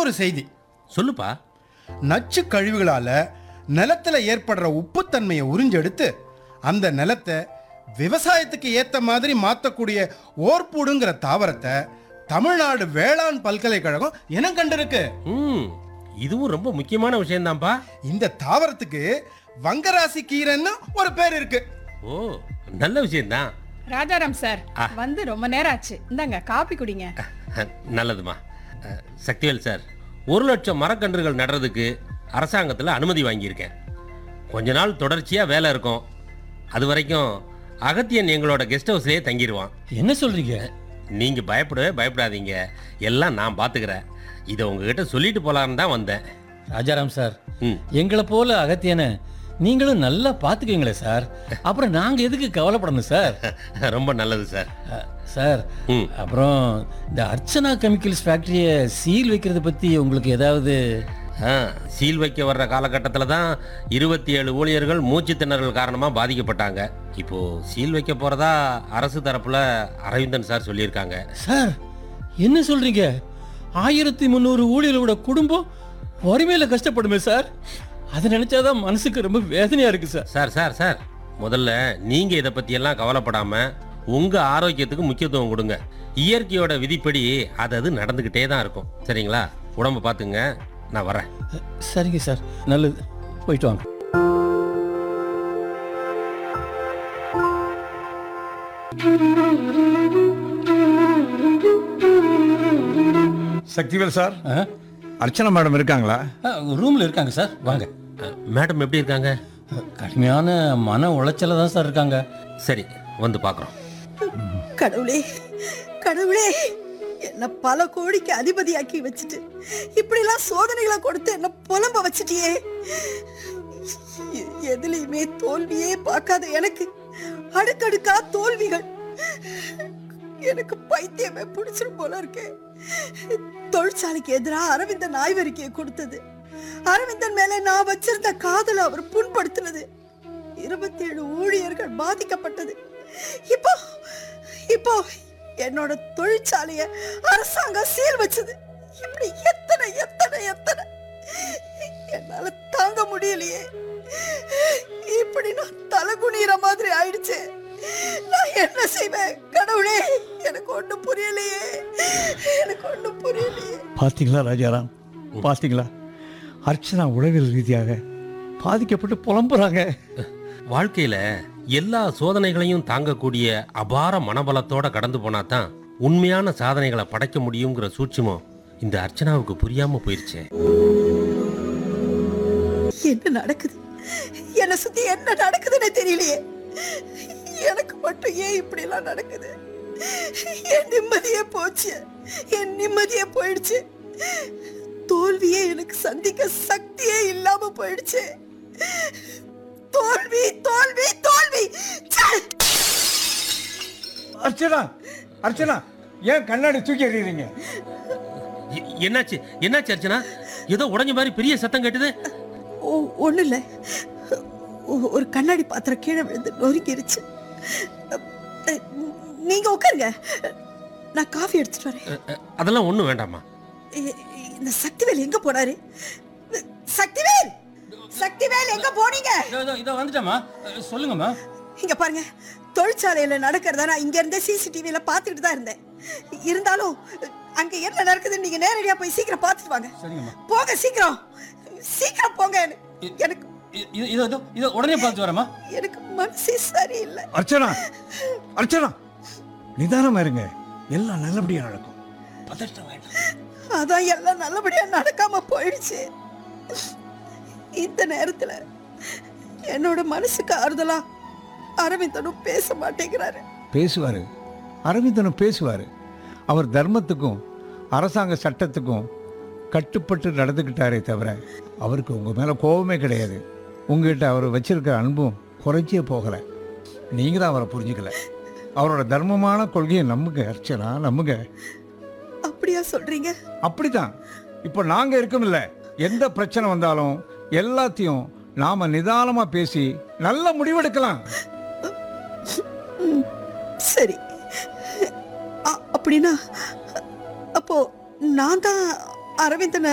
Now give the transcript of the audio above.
இன்னொரு செய்தி சொல்லுப்பா. நச்சு கழிவுகளால நிலத்துல ஏற்படுற உப்புத்தன்மையை உறிஞ்செடுத்து அந்த நிலத்தை விவசாயத்துக்கு ஏத்த மாதிரி மாத்தக்கூடிய ஓர்பூடுங்கிற தாவரத்தை தமிழ்நாடு வேளாண் பல்கலைக்கழகம் இனம் கண்டிருக்கு. இதுவும் ரொம்ப முக்கியமான விஷயம்தான்ப்பா. இந்த தாவரத்துக்கு வங்கராசி கீரைன்னு ஒரு பேர் இருக்கு. ஓ, நல்ல விஷயம்தான். ராஜாராம் சார் வந்து ரொம்ப நேரம் ஆச்சு, இந்தாங்க காப்பி குடிங்க. நல்லதுமா. சக்திவேல் சார், 1,00,000 மரக்கன்றுகள் நடுறதுக்கு அரசாங்கத்தில் அனுமதி வாங்கியிருக்கேன். கொஞ்ச நாள் தொடர்ச்சியாக வேலை இருக்கும். அது வரைக்கும் அகத்தியன் எங்களோட கெஸ்ட் ஹவுஸ்லேயே தங்கிடுவான். என்ன சொல்றீங்க? நீங்கள் பயப்படாதீங்க, எல்லாம் நான் பார்த்துக்கிறேன். இதை உங்ககிட்ட சொல்லிட்டு போலான்னு தான் வந்தேன். ராஜாராம் சார், எங்களை போல அகத்தியனை நீங்களும் நல்லா பார்த்துக்குவீங்களே சார். அப்புறம் நாங்கள் எதுக்கு கவலைப்படணும் சார்? ரொம்ப நல்லது சார். சார், அப்புறம் இந்த அர்ச்சனா கெமிக்கல்ஸ் ஃபேக்டரியை சீல் வைக்கிறத பற்றி உங்களுக்கு ஏதாவது? சீல் வைக்க வர்ற காலகட்டத்தில் தான் 27 ஊழியர்கள் மூச்சு திணறல் காரணமாக பாதிக்கப்பட்டாங்க. இப்போது சீல் வைக்க போகிறதா அரசு தரப்பில் அரவிந்தன் சார் சொல்லியிருக்காங்க. சார், என்ன சொல்கிறீங்க? 1300 ஊழியர்களோட குடும்பம் வறுமையில் கஷ்டப்படுமே சார். அதை நினச்சாதான் மனசுக்கு ரொம்ப வேதனையாக இருக்குது சார். சார் சார் சார் முதல்ல நீங்கள் இதை பற்றியெல்லாம் கவலைப்படாமல் உங்கள் ஆரோக்கியத்துக்கு முக்கியத்துவம் கொடுங்க. இயற்கையோட விதிப்படி அது நடந்துக்கிட்டே தான் இருக்கும். சரிங்களா? உடம்பை பார்த்துங்க, நான் வரேன். சரிங்க சார், நல்லது, போயிட்டு வாங்க. சக்திவேல் சார், அர்ச்சனா மேடம் இருக்காங்களா? ரூமில் இருக்காங்க சார், வாங்க. மேடம் எப்படி இருக்காங்க? கடுமையான மன உளைச்சல தான் சார் இருக்காங்க. சரி, வந்து பார்க்குறோம். கடவுளே கடவுளே, என்ன பல கோடிக்கு அதிபதியாக்கி வச்சுட்டு இப்படிலாம் சோதனைகளை கொடுத்து என்ன புலம்ப வச்சுட்டியே. எதுலையுமே தோல்வியே பார்க்காத எனக்கு அடுக்கடுக்கா தோல்விகள். எனக்கு பைத்தியமே பிடிச்சிரும் போல இருக்கு. தொழிற்சாலைக்கு எதிராக அரவிந்தன் ஆய்வறிக்கையை கொடுத்தது, அரவிந்தன் மேல நான் வச்சிருந்த காதலை அவர் புண்படுத்தினது, 27 ஊழியர்கள் பாதிக்கப்பட்டது. இப்போ இப்போ என்னோட தொழிற்சாலைய அரசாங்கம் சீல் வச்சது. இப்படி எத்தனை எத்தனை எத்தனை என்னால தாங்க முடியலையே. இப்படி நான் தலகுனிற மாதிரி ஆயிடுச்சு. நான் என்ன செய்வேன் கடவுளே? எனக்கு ஒண்ணும் புரியலையே, எனக்கு ஒண்ணும் புரியலையே. பார்த்தீங்களா ராஜாராம், பார்த்தீங்களா? அர்ச்சனா உளவியல் ரீதியாக பாதிக்கப்பட்டு புலம்புறாங்க. வாழ்க்கையில் எல்லா சோதனைகளையும் தாங்கக்கூடிய அபார மனபலத்தோட கடந்து போனா தான் உண்மையான சாதனைகளை படைக்க முடியுங்கிற சூட்சுமம் இந்த அர்ச்சனாவுக்கு புரியாம போயிருச்சு. என்ன நடக்குது? என்ன சுத்தி என்ன நடக்குதுன்னு தெரியலையே. எனக்கு மட்டும் ஏன் இப்படி எல்லாம் நடக்குது? என் நிம்மதியே போச்சு, என் நிம்மதியே போயிடுச்சு. தோல்வியே எனக்கு சந்திக்க சக்தியே இல்லாம போயிடுச்சு. தோல்வி தோல்வி தோல்வி. அர்ச்சனா, அர்ச்சனா, ஏன் கண்ணாடி தூக்கி எறியறீங்க? என்னாச்சு என்னாச்சு அர்ச்சனா? ஏதோ உடைஞ்ச மாதிரி பெரிய சத்தம் கேட்டுது. ஒண்ணு இல்ல, ஒரு கண்ணாடி பாத்திரம் கீழே விழுந்து நொறுங்கிருச்சு. நீங்க உட்காருங்க, நான் காஃபி எடுத்துட்டு வரேன். அதெல்லாம் ஒண்ணும் வேண்டாமா. இந்த சக்திவேல் எங்க போனாரு? சக்திவேல், சக்திவேல் எங்க போனீங்க? இதோ வந்துட்டேம்மா, சொல்லுங்கம்மா. இங்க பாருங்க, தொழிற்சாலையில நடக்கிறத நான் இங்க இருந்தே சிசிடிவில பாத்துக்கிட்டு தான் இருந்தேன். இருந்தாலும் அங்க என்ன நடக்குதுன்னு நீங்க நேரடியா போய் சீக்கிரம் பாத்துட்டு வாங்க. போங்க, சீக்கிரம் சீக்கிரம் போங்க. எனக்கு இதோ உடனே பார்த்து வரேம்மா. எனக்கு மனசே சரியில்லை. அர்ச்சனா, அர்ச்சனா, நிதானமா இருங்க, எல்லாம் நல்லபடியா நடக்கும். பதட்டம் வேண்டாம். அதான் எல்லாம் நல்லபடியா நடக்காம போயிடுச்சு. இந்த நேரத்துல என்னோட மனசுக்கு ஆறுதலா அரவிந்தனும் பேச மாட்டேங்கிறாரு. பேசுவாரு, அரவிந்தனும் பேசுவாரு. அவர் தர்மத்துக்கும் அரசாங்க சட்டத்துக்கும் கட்டுப்பட்டு நடந்துக்கிட்டாரே தவிர அவருக்கு உங்க மேல கோபமே கிடையாது. உங்ககிட்ட அவர் வச்சிருக்கிற அன்பும் குறைச்சே போகலை. நீங்க தான் அவரை புரிஞ்சுக்கல. அவரோட தர்மமான கொள்கையை நம்புங்க அர்ச்சனா, நம்புங்க. அப்படியா சொல்றீங்க? அப்படிதான். இப்போ நாங்க இருக்கோம்ல, எந்த பிரச்சனை வந்தாலும் எல்லாத்தையும் நாம நிதானமா பேசி நல்ல முடிவெடுக்கலாம். சரி, அப்படின்னா அப்போ நான் தான் அரவிந்தனை